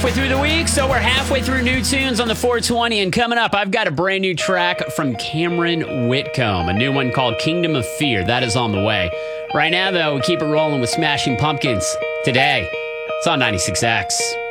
halfway through the week, so we're halfway through new tunes on the 420. And coming up, I've got a brand new track from Cameron Whitcomb, a new one called Kingdom of Fear. That is on the way. Right now, though, we keep it rolling with Smashing Pumpkins. Today, it's on 96X.